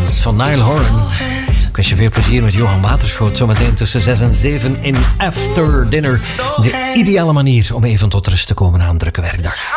Dance van Niall Horan. Ik wens je veel plezier met Johan Waterschoot. Zometeen tussen 6 en 7 in After Dinner. De ideale manier om even tot rust te komen na een drukke werkdag.